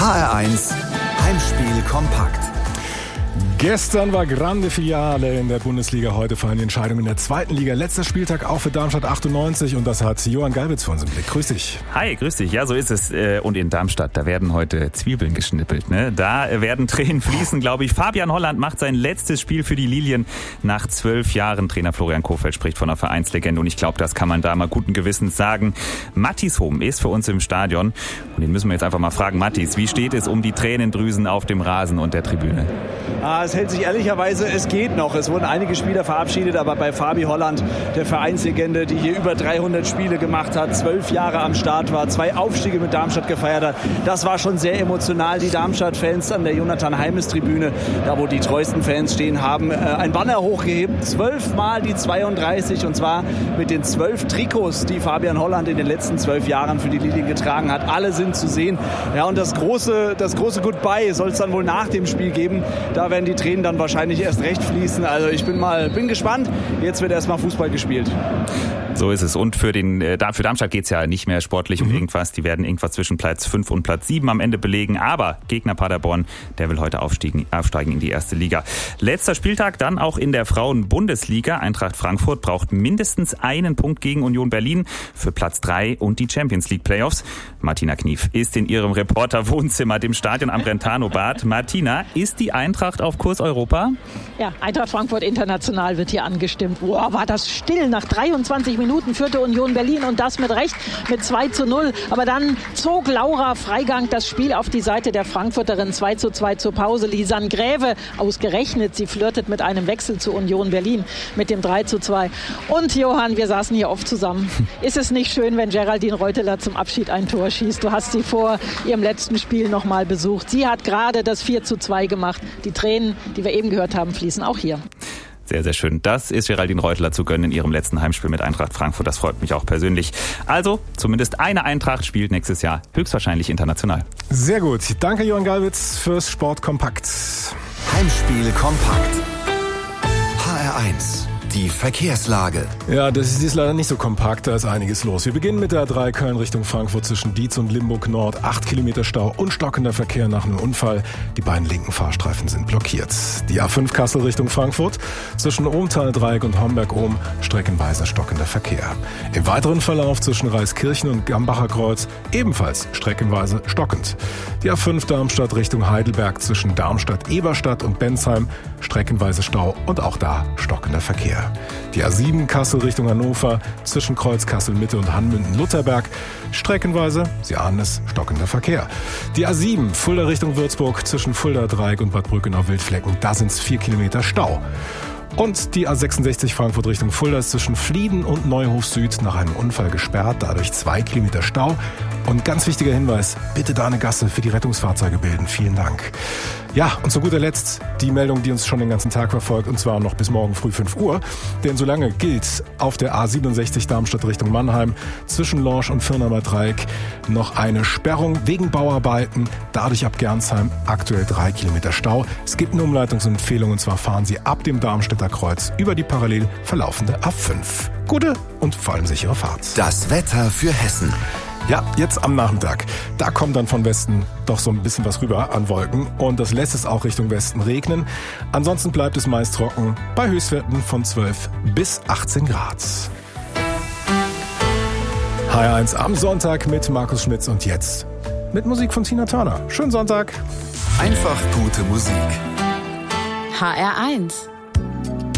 HR1 Heimspiel kompakt. Gestern war Grande Finale in der Bundesliga, heute fallen die Entscheidungen in der zweiten Liga. Letzter Spieltag auch für Darmstadt 98 und das hat Johann Galbitz für uns im Blick. Grüß dich. Hi, grüß dich. Ja, so ist es. Und in Darmstadt, da werden heute Zwiebeln geschnippelt. Ne? Da werden Tränen fließen, glaube ich. Fabian Holland macht sein letztes Spiel für die Lilien nach 12 Jahren. Trainer Florian Kohfeldt spricht von einer Vereinslegende und ich glaube, das kann man da mal guten Gewissens sagen. Mattis Hom ist für uns im Stadion und den müssen wir jetzt einfach mal fragen. Mattis, wie steht es um die Tränendrüsen auf dem Rasen und der Tribüne? Es hält sich ehrlicherweise, es geht noch. Es wurden einige Spieler verabschiedet, aber bei Fabi Holland, der Vereinslegende, die hier über 300 Spiele gemacht hat, 12 Jahre am Start war, 2 Aufstiege mit Darmstadt gefeiert hat, das war schon sehr emotional. Die Darmstadt-Fans an der Jonathan-Heimes-Tribüne, da wo die treuesten Fans stehen, haben ein Banner hochgehebt, 12 Mal die 32 und zwar mit den 12 Trikots, die Fabian Holland in den letzten 12 Jahren für die Lilien getragen hat. Alle sind zu sehen. Ja, und das große Goodbye soll es dann wohl nach dem Spiel geben. Da werden die Tränen dann wahrscheinlich erst recht fließen. Also ich bin gespannt. Jetzt wird erstmal Fußball gespielt. So ist es. Und für Darmstadt geht es ja nicht mehr sportlich um irgendwas. Die werden irgendwas zwischen Platz 5 und Platz 7 am Ende belegen. Aber Gegner Paderborn, der will heute aufsteigen in die erste Liga. Letzter Spieltag dann auch in der Frauen-Bundesliga. Eintracht Frankfurt braucht mindestens einen Punkt gegen Union Berlin für Platz 3 und die Champions League Playoffs. Martina Knief ist in ihrem Reporter-Wohnzimmer, dem Stadion am Brentano-Bad. Martina, ist die Eintracht auf Kurs Europa? Ja, Eintracht Frankfurt international wird hier angestimmt. Boah, war das still. Nach 23 Minuten führte Union Berlin und das mit Recht mit 2:0. Aber dann zog Laura Freigang das Spiel auf die Seite der Frankfurterin. 2:2 zur Pause. Lisanne Gräve, ausgerechnet, sie flirtet mit einem Wechsel zu Union Berlin mit dem 3:2. Und Johann, wir saßen hier oft zusammen. Ist es nicht schön, wenn Geraldine Reuteler zum Abschied ein Tor schießt? Du hast sie vor ihrem letzten Spiel noch mal besucht. Sie hat gerade das 4:2 gemacht. Die Tränen, die wir eben gehört haben, fließen auch hier. Sehr, sehr schön. Das ist Geraldine Reuteler zu gönnen in ihrem letzten Heimspiel mit Eintracht Frankfurt. Das freut mich auch persönlich. Also, zumindest eine Eintracht spielt nächstes Jahr höchstwahrscheinlich international. Sehr gut. Danke, Johann Galbitz, fürs Sportkompakt. Heimspiel kompakt. HR1. Die Verkehrslage. Ja, das ist leider nicht so kompakt, da ist einiges los. Wir beginnen mit der A3 Köln Richtung Frankfurt zwischen Dietz und Limburg Nord. 8 Kilometer Stau und stockender Verkehr nach einem Unfall. Die beiden linken Fahrstreifen sind blockiert. Die A5 Kassel Richtung Frankfurt zwischen Ohmtal-Dreieck und Homberg-Ohm streckenweise stockender Verkehr. Im weiteren Verlauf zwischen Reiskirchen und Gambacher Kreuz ebenfalls streckenweise stockend. Die A5 Darmstadt Richtung Heidelberg zwischen Darmstadt-Eberstadt und Bensheim streckenweise Stau und auch da stockender Verkehr. Die A7 Kassel Richtung Hannover zwischen Kreuz Kassel-Mitte und Hanmünden-Lutherberg streckenweise, Sie ahnen es, stockender Verkehr. Die A7 Fulda Richtung Würzburg zwischen Fulda-Dreieck und Bad Brückenau-Wildflecken, da sind es 4 Kilometer Stau. Und die A66 Frankfurt Richtung Fulda ist zwischen Flieden und Neuhof Süd nach einem Unfall gesperrt, dadurch 2 Kilometer Stau. Und ganz wichtiger Hinweis, bitte da eine Gasse für die Rettungsfahrzeuge bilden. Vielen Dank. Ja, und zu guter Letzt die Meldung, die uns schon den ganzen Tag verfolgt, und zwar noch bis morgen früh 5 Uhr. Denn solange gilt auf der A67 Darmstadt Richtung Mannheim zwischen Lorsch und Firnamer Dreieck noch eine Sperrung wegen Bauarbeiten. Dadurch ab Gernsheim aktuell 3 Kilometer Stau. Es gibt eine Umleitungsempfehlung, und zwar fahren Sie ab dem Darmstädter Kreuz über die parallel verlaufende A5. Gute und vor allem sichere Fahrt. Das Wetter für Hessen. Ja, jetzt am Nachmittag. Da kommt dann von Westen doch so ein bisschen was rüber an Wolken und das lässt es auch Richtung Westen regnen. Ansonsten bleibt es meist trocken bei Höchstwerten von 12 bis 18 Grad. HR1 am Sonntag mit Markus Schmitz und jetzt mit Musik von Tina Turner. Schönen Sonntag. Einfach gute Musik. HR1